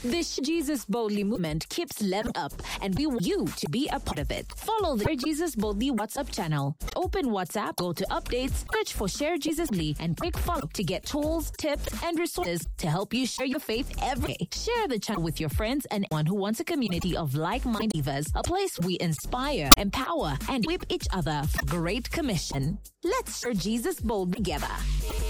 This Jesus Boldly movement keeps leveling up, and we want you to be a part of it. Follow the Share Jesus Boldly WhatsApp channel. Open WhatsApp, go to updates, search for Share Jesus Boldly, and click follow to get tools, tips, and resources to help you share your faith every day. Share the channel with your friends and anyone who wants a community of like-minded believers, a place we inspire, empower, and equip each other for Great Commission. Let's share Jesus boldly together.